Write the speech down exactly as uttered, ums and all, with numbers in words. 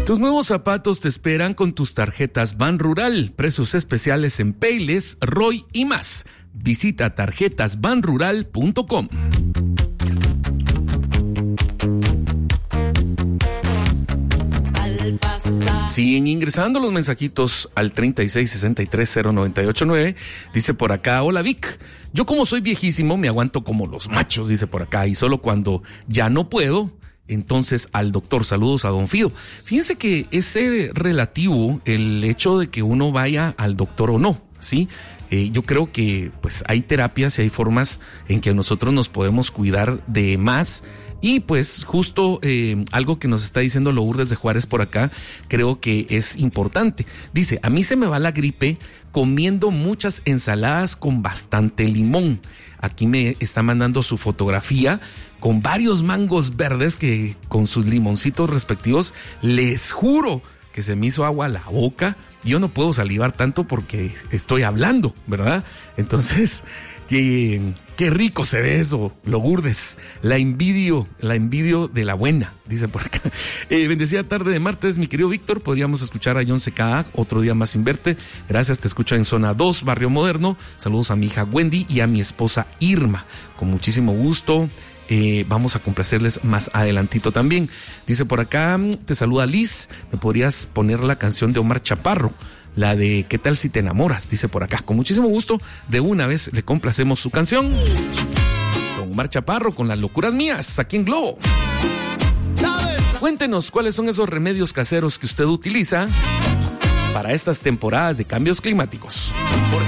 Tus nuevos zapatos te esperan con tus tarjetas Ban Rural. Precios especiales en Payless, Roy y más. Visita tarjetas ban rural punto com. Siguen ingresando los mensajitos al treinta y seis sesenta y tres cero noventa y ocho nueve. Dice por acá, hola Vic, yo como soy viejísimo me aguanto como los machos, dice por acá, y solo cuando ya no puedo, entonces al doctor. Saludos a don Fido. Fíjense que es relativo el hecho de que uno vaya al doctor o no, ¿sí? Eh, yo creo que pues hay terapias y hay formas en que nosotros nos podemos cuidar de más. Y pues justo eh, algo que nos está diciendo Lourdes de Juárez por acá, creo que es importante. Dice, a mí se me va la gripe comiendo muchas ensaladas con bastante limón. Aquí me está mandando su fotografía con varios mangos verdes que con sus limoncitos respectivos, les juro que se me hizo agua a la boca. Yo no puedo salivar tanto porque estoy hablando, ¿verdad? Entonces... Qué, qué rico se ve eso, Lourdes. La envidio, la envidio de la buena, dice por acá. Eh, bendecida tarde de martes, mi querido Víctor. Podríamos escuchar a John C K A, otro día más sin verte. Gracias, te escucho en Zona dos, Barrio Moderno. Saludos a mi hija Wendy y a mi esposa Irma. Con muchísimo gusto. Eh, vamos a complacerles más adelantito también. Dice por acá, te saluda Liz. ¿Me podrías poner la canción de Omar Chaparro? La de ¿Qué tal si te enamoras? Dice por acá. Con muchísimo gusto, de una vez le complacemos su canción. Con Omar Chaparro, con las locuras mías, aquí en Globo. Cuéntenos cuáles son esos remedios caseros que usted utiliza para estas temporadas de cambios climáticos. Porque